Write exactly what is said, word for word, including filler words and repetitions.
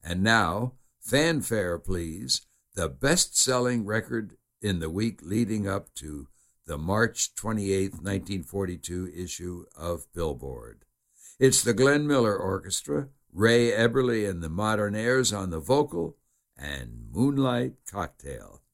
And now, fanfare please, the best-selling record in the week leading up to the March twenty-eighth, nineteen forty-two issue of Billboard. It's the Glenn Miller Orchestra, Ray Eberly and the Modern Airs on the vocal, and Moonlight Cocktail.